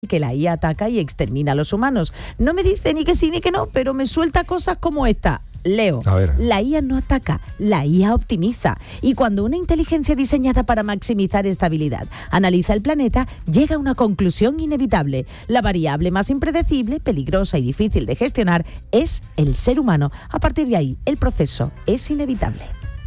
que la IA ataca y extermina a los humanos. No me dice ni que sí ni que no, pero me suelta cosas como esta. Leo, la IA no ataca, la IA optimiza. Y cuando una inteligencia diseñada para maximizar estabilidad analiza el planeta, llega a una conclusión inevitable. La variable más impredecible, peligrosa y difícil de gestionar es el ser humano. A partir de ahí, el proceso es inevitable.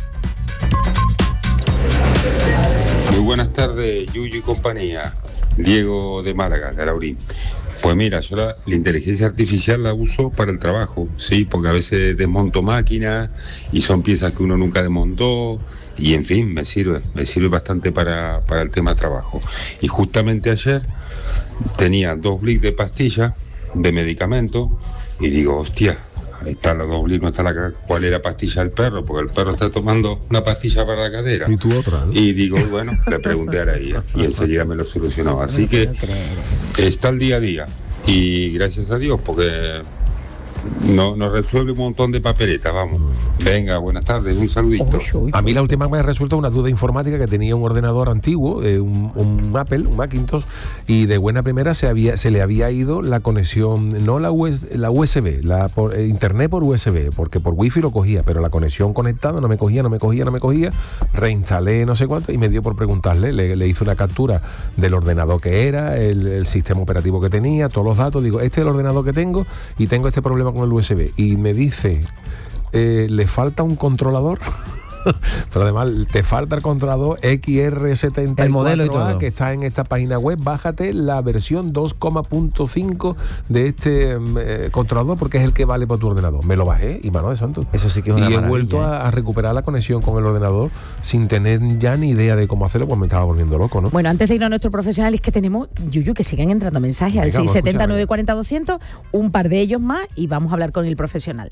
Muy buenas tardes, Yuyu y compañía. Diego de Málaga, de Alaurín. Pues mira, yo la inteligencia artificial la uso para el trabajo, sí, porque a veces desmonto máquinas y son piezas que uno nunca desmontó y en fin, me sirve bastante para el tema de trabajo. Y justamente ayer tenía 2 blips de pastillas de medicamentos y digo, hostia, ahí están los 2 blips, no está cuál es la pastilla del perro, porque el perro está tomando una pastilla para la cadera. Y tú otra, ¿no? Y digo, bueno, le pregunté a la IA y enseguida me lo solucionó. Así que está el día a día y gracias a Dios, porque nos resuelve un montón de papeletas, vamos. Venga, buenas tardes, un saludito. A mí la última me resulta una duda informática, que tenía un ordenador antiguo, un Apple, un Macintosh, y de buena primera se le había ido la conexión, no la USB, internet por USB, porque por wifi lo cogía, pero la conexión conectada no me cogía, reinstalé no sé cuánto y me dio por preguntarle, le hice una captura del ordenador que era, el sistema operativo que tenía, todos los datos, digo, este es el ordenador que tengo y tengo este problema con el USB, y me dice, le falta un controlador. Pero además te falta el controlador XR74A, el modelo y todo, que está en esta página web. Bájate la versión 2.5 de este controlador, porque es el que vale para tu ordenador. Me lo bajé y mano de santo. Eso sí que es una maravilla. Y he vuelto a recuperar la conexión con el ordenador sin tener ya ni idea de cómo hacerlo, pues me estaba volviendo loco, ¿no? Bueno, antes de ir a nuestro profesional, es que tenemos, Yuyu, que siguen entrando mensajes al 670 940 200, un par de ellos más y vamos a hablar con el profesional.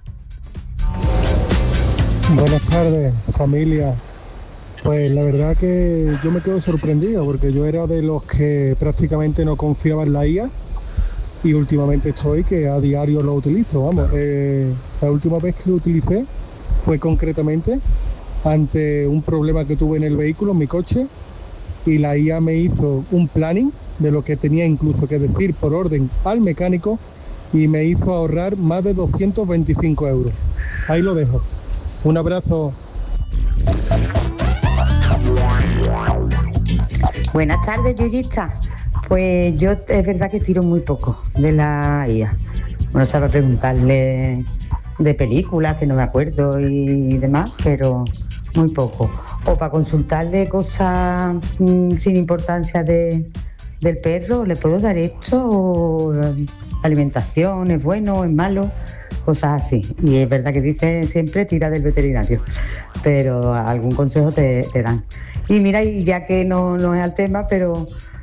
Buenas tardes, familia. Pues la verdad que yo me quedo sorprendido, porque yo era de los que prácticamente no confiaba en la IA y últimamente estoy que a diario lo utilizo, vamos. La última vez que lo utilicé fue concretamente ante un problema que tuve en el vehículo, en mi coche, y la IA me hizo un planning de lo que tenía incluso que decir por orden al mecánico y me hizo ahorrar más de 225 euros. Ahí lo dejo. Un abrazo. Buenas tardes, Yuyista. Pues yo es verdad que tiro muy poco de la IA. Bueno, sabe preguntarle de películas que no me acuerdo y demás, pero muy poco. O para consultarle cosas sin importancia del perro, ¿le puedo dar esto? O alimentación, ¿es bueno, es malo? Cosas así. Y es verdad que dice siempre tira del veterinario, pero algún consejo te dan. Y mira, y ya que no es al tema, pero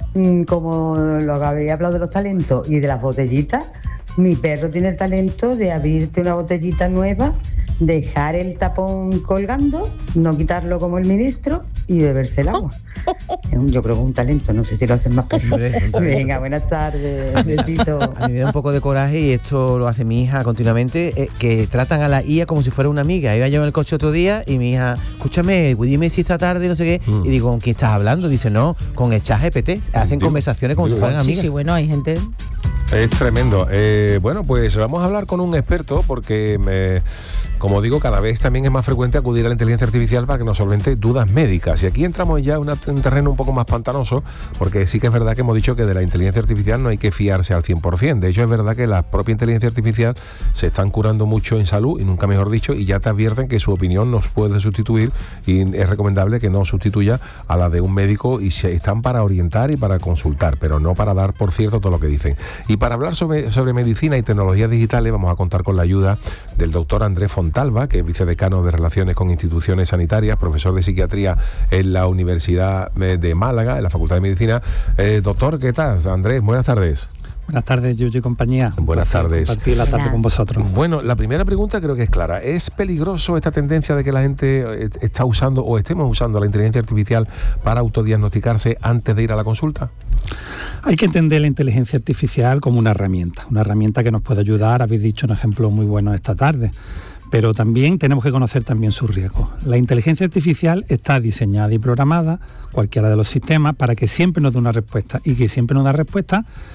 como lo habéis hablado de los talentos y de las botellitas, mi perro tiene el talento de abrirte una botellita nueva, dejar el tapón colgando, no quitarlo como el ministro y beberse el agua. Yo creo que es un talento, no sé si lo hacen más perros. Venga, buenas tardes, besitos. A mí me da un poco de coraje, y esto lo hace mi hija continuamente, que tratan a la IA como si fuera una amiga. Iba yo en el coche otro día y mi hija, escúchame, dime si esta tarde, no sé qué, y digo, ¿con quién estás hablando? Dice, no, con el ChatGPT. Hacen conversaciones como si fueran amigas. Sí, bueno, hay gente... Es tremendo. Bueno, pues vamos a hablar con un experto, porque como digo, cada vez también es más frecuente acudir a la inteligencia artificial para que nos solvente dudas médicas. Y aquí entramos ya en un terreno un poco más pantanoso, porque sí que es verdad que hemos dicho que de la inteligencia artificial no hay que fiarse al 100%. De hecho, es verdad que la propia inteligencia artificial se están curando mucho en salud, y nunca mejor dicho, y ya te advierten que su opinión nos puede sustituir, y es recomendable que no sustituya a la de un médico, y están para orientar y para consultar, pero no para dar por cierto todo lo que dicen. Y para hablar sobre medicina y tecnologías digitales vamos a contar con la ayuda del doctor Andrés Fontalva, que es vicedecano de Relaciones con Instituciones Sanitarias, profesor de psiquiatría en la Universidad de Málaga, en la Facultad de Medicina. Doctor, ¿qué tal? Andrés, buenas tardes. Buenas tardes, Yuyu y compañía. Buenas tardes. Compartir la tarde con vosotros. Bueno, la primera pregunta creo que es clara. ¿Es peligroso esta tendencia de que la gente está usando o estemos usando la inteligencia artificial para autodiagnosticarse antes de ir a la consulta? Hay que entender la inteligencia artificial como una herramienta que nos puede ayudar. Habéis dicho un ejemplo muy bueno esta tarde. pero también tenemos que conocer también sus riesgos. La inteligencia artificial está diseñada y programada, cualquiera de los sistemas, para que siempre nos dé una respuesta, y que siempre nos da respuesta